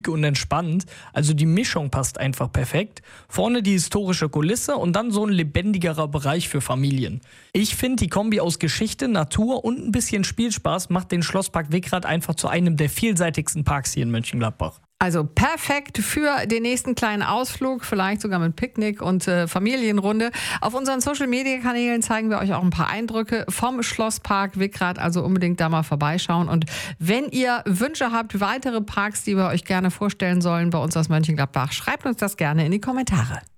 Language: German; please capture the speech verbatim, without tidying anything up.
und entspannt. Also die Mischung passt einfach perfekt. Vorne die historische Kulisse und dann so ein lebendigerer Bereich für Familien. Ich finde, die Kombi aus Geschichte, Natur und ein bisschen Spielspaß macht den Schlosspark Wickrath einfach zu einem der vielseitigsten Parks hier in Mönchengladbach. Also perfekt für den nächsten kleinen Ausflug, vielleicht sogar mit Picknick und äh, Familienrunde. Auf unseren Social-Media-Kanälen zeigen wir euch auch ein paar Eindrücke vom Schlosspark Wickrath, also unbedingt da mal vorbeischauen. Und wenn ihr Wünsche habt, weitere Parks, die wir euch gerne vorstellen sollen bei uns aus Mönchengladbach, schreibt uns das gerne in die Kommentare.